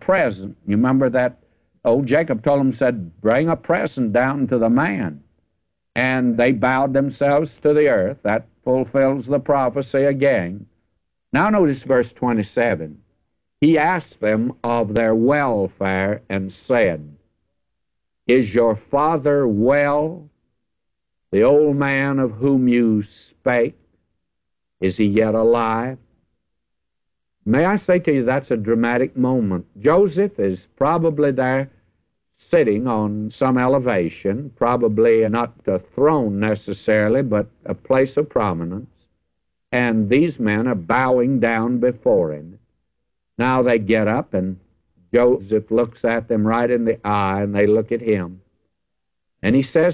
present. You remember that old Jacob told them, said, bring a present down to the man. And they bowed themselves to the earth. That fulfills the prophecy again. Now notice verse 27. He asked them of their welfare and said, is your father well? The old man of whom you spake, is he yet alive? May I say to you, that's a dramatic moment. Joseph is probably there sitting on some elevation, probably not a throne necessarily, but a place of prominence. And these men are bowing down before him. Now they get up, and Joseph looks at them right in the eye, and they look at him. And he says